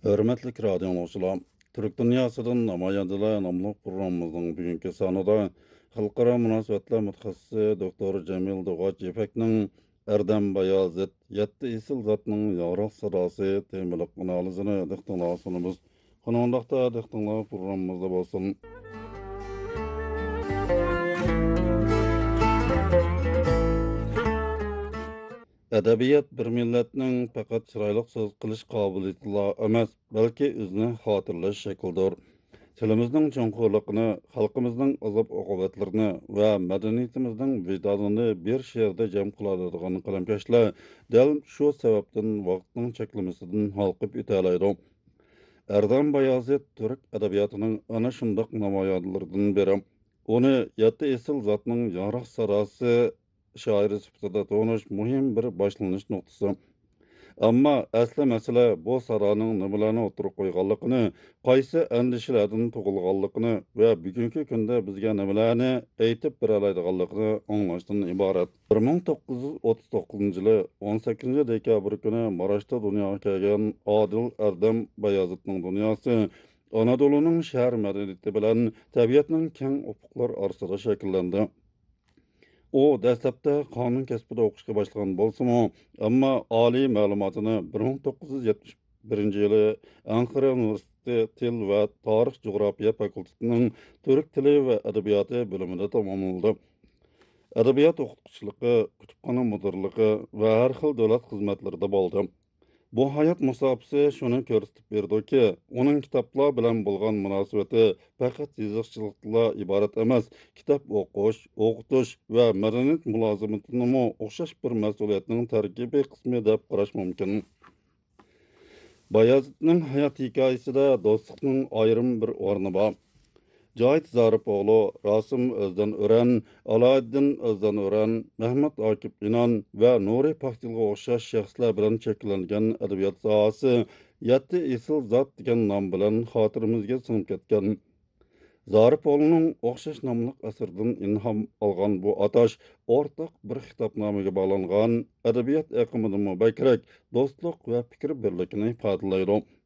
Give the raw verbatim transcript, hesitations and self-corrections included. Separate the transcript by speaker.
Speaker 1: Hörmətli radio dinləyicilər, Türk dünyasının namayandılar namlı programımızın bugünkü sanıda xalqara münasibətlər mütəxəssisi doktor Cemil Doğaç Epəknin Erdem Bayazıt yetti isil zatının yaraq sadası temiliq analizini diqqətinizə sunumuz. Xonondaqda diqqətinizə programımızda bolsun. Ədəbiyyat bir milletning faqat chiroyli so'z qilish qobiliyatila emas, balki o'zini xotirlash shaklidir. Tilimizning cho'nqurligini, xalqimizning azob-uqubatlarini va madaniyatimizning vijdonini bir she'rda jam qiladigan qalamkashlar dal shu sababdan vaqtning cheklamasidan halqib o'talaydi. Erdem Bayazıt Türk adabiyotining ana shundoq namoyandalaridan biri. Uni yetti esil zotning yorug' sarasi şairi sifatida to'nish muhim bir boshlanish nuqtasi. Ammo asli masala bu saroning nimalarni o'tirib qo'yganligini, qaysi andishalardan tug'ilganligini va bugungi kunda bizga nimalarni aytib bera oladiganligini anglashdan iborat. bir ming to'qqiz yuz o'ttiz to'qqizinchi yili o'n sakkizinchi dekabr kuni Maraşda dunyoga kelgan Odil Erdem Bayazıtning dunyosi Anadolu'nun shahar madaniyati bilan tabiatning keng ufuqlar orasida shakllandi. O dastlabda qonun kasbida o'qishga boshlagan bo'lsa-mu, ammo oliy ma'lumotini bir ming to'qqiz yuz yetmish birinchi yili Ankara universiteti til va tarix jug'rofiya fakultetining turk tili va adabiyoti bo'limida tamomladi. Adabiyot o'qituvchiligi, kutubxona mudirligi va har xil davlat xizmatlarida bo'ldi. Bu hayot musofasi shuni ko'rsatib berdiki, uning kitoblar bilan bo'lgan munosabati faqat yozishchilikdan iborat emas, kitob o'qish, o'qitish va madaniyat mulozimatini o'xshash bir mas'uliyatning tarkibiy qismi deb qarash mumkin. Bayazidning hayot hikoyasida do'stlikning ayrim bir o'rni bor. Cahit Zaripoğlu, Rasim Özden Ören, Alaeddin Özden Ören, Mehmet Akif İnan ve Nuri Paktil'e o'xshash shaxslar bilan cheklangan adabiyot sohasi yetti esil zot degan nom bilan xotirimizga singib ketgan. Zaripoğlu'nun o'xshash nomli asrdan ilhom olgan bu atash o'rtaq bir xitobnomaga bog'langan adabiyot aqimidan mubakrak do'stlik va fikr birligini ifodalaydi.